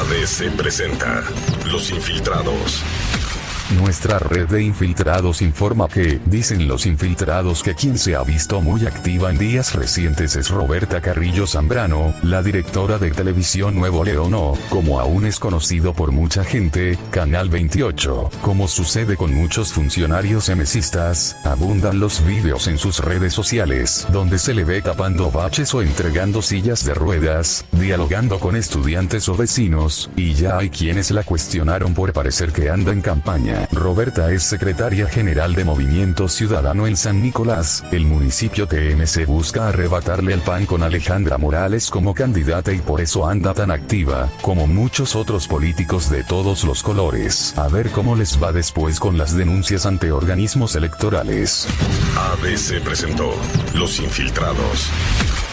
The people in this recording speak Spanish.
ABC presenta Los Infiltrados. Nuestra red de infiltrados informa que, dicen los infiltrados, que quien se ha visto muy activa en días recientes es Roberta Carrillo Zambrano, la directora de Televisión Nuevo León o, como aún es conocido por mucha gente, Canal 28. Como sucede con muchos funcionarios emesistas, abundan los vídeos en sus redes sociales, donde se le ve tapando baches o entregando sillas de ruedas, dialogando con estudiantes o vecinos, y ya hay quienes la cuestionaron por parecer que anda en campaña. Roberta es secretaria general de Movimiento Ciudadano en San Nicolás. El municipio TMC busca arrebatarle el PAN con Alejandra Morales como candidata y por eso anda tan activa, como muchos otros políticos de todos los colores. A ver cómo les va después con las denuncias ante organismos electorales. ABC presentó Los Infiltrados.